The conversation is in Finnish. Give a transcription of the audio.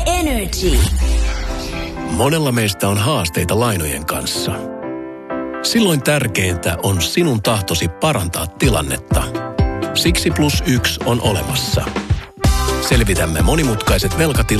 Energy. Monella meistä on haasteita lainojen kanssa. Silloin tärkeintä on sinun tahtosi parantaa tilannetta. Siksi Plus1 on olemassa. Selvitämme monimutkaiset velkatilanteet